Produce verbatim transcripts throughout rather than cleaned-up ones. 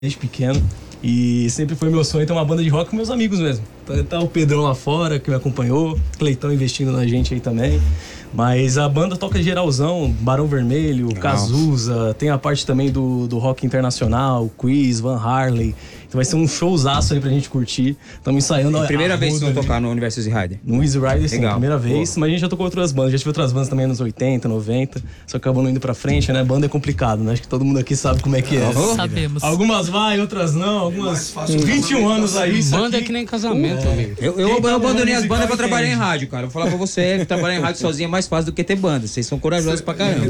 desde pequeno. E sempre foi meu sonho ter uma banda de rock com meus amigos mesmo. Tá, tá o Pedrão lá fora, que me acompanhou, Cleitão investindo na gente aí também. Mas a banda toca geralzão, Barão Vermelho, Nossa. Cazuza, tem a parte também do, do rock internacional, Quiz, Van Harley. Então vai ser um showzaço aí pra gente curtir. Estamos ensaiando. É a primeira a vez que vocês vão tocar no Universo Easy Rider? No Easy Rider, sim, Legal. primeira vez. Boa. Mas a gente já tocou outras bandas. Já tive outras bandas também nos oitenta, noventa. Só que acabou não indo pra frente, né? Banda é complicado, né? Acho que todo mundo aqui sabe como é que é. Oh, Sabemos. Algumas vai, outras não. Algumas. É vinte e um anos aí. Banda aqui... é que nem casamento, é. amigo. Eu, eu, eu, eu abandonei as bandas pra trabalhar em rádio, cara. Vou falar pra você, trabalhar em rádio sozinho é mais fácil do que ter banda. Vocês são corajosos pra caramba.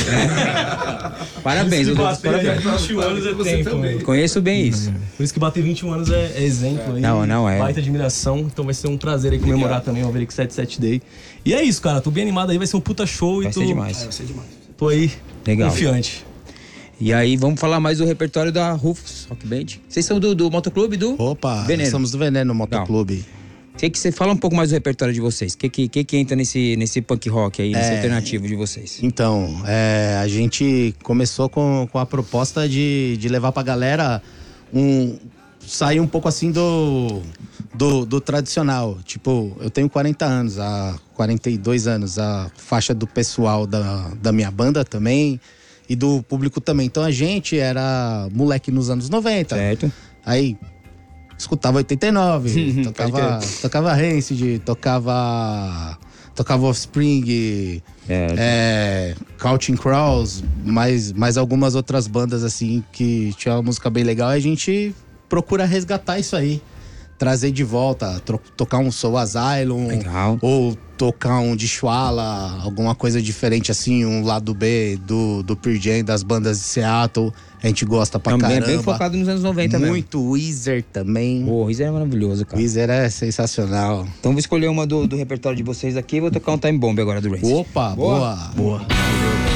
É. Parabéns, eu dou parabéns. vinte e um anos é tempo, né? Conheço bem isso. Por isso que bater vinte e um anos é, é exemplo aí. Não, não é. Baita admiração. Então vai ser um prazer aí comemorar também o Maverick setenta e sete Day. E é isso, cara. Tô bem animado aí. Vai ser um puta show. Vai e tô... ser demais. É, vai ser demais. Tô aí Legal. confiante. E aí, vamos falar mais do repertório da Rufus Rock Band. Vocês são do, do Motoclube do? Opa, Veneno. Somos do Veneno Motoclube. Que que você fala um pouco mais do repertório de vocês? O que, que, que que entra nesse, nesse punk rock aí, nesse É, alternativo de vocês? Então, é, a gente começou com, com a proposta de, de levar pra galera um... sair um pouco assim do, do, do tradicional. Tipo, eu tenho quarenta anos, há quarenta e dois anos, a faixa do pessoal da, da minha banda também e do público também. Então a gente era moleque nos anos noventa. Certo. Aí escutava oitenta e nove, tocava, tocava Rancid, tocava, tocava Offspring, É. é, Counting Crows, mais, mais algumas outras bandas assim que tinha uma música bem legal. E a gente procura resgatar isso aí, trazer de volta, tro- tocar um Soul Asylum, Legal. ou tocar um Dishwalla, alguma coisa diferente assim, um lado B do, do Pearl Jam, das bandas de Seattle. A gente gosta pra Também caramba. bem focado nos anos noventa mesmo. Muito Weezer também. Pô, isso é maravilhoso, cara. Weezer é sensacional. Então vou escolher uma do, do repertório de vocês aqui e vou tocar um Time Bomb agora do Rancid. Opa, boa. Boa.